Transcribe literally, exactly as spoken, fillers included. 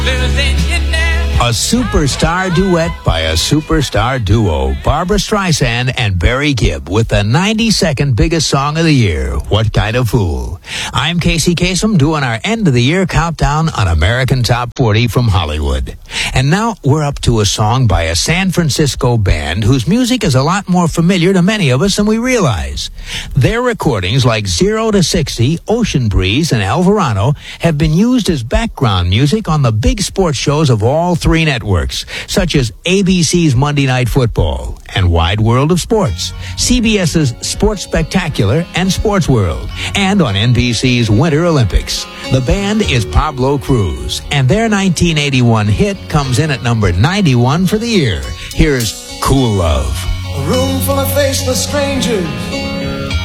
A superstar duet by a superstar duo, Barbra Streisand and Barry Gibb, with the ninety-second biggest song of the year, What Kind of Fool. I'm Casey Kasem doing our end of the year countdown on American Top forty from Hollywood. And now we're up to a song by a San Francisco band whose music is a lot more familiar to many of us than we realize. Their recordings like Zero to sixty, Ocean Breeze, and Alvarado have been used as background music on the big sports shows of all three networks, such as A B C's Monday Night Football and Wide World of Sports, CBS's Sports Spectacular and Sports World, and on N B C's Winter Olympics. The band is Pablo Cruz, and their nineteen eighty-one hit comes in at number ninety-one for the year. Here's Cool Love. A room full of faceless strangers,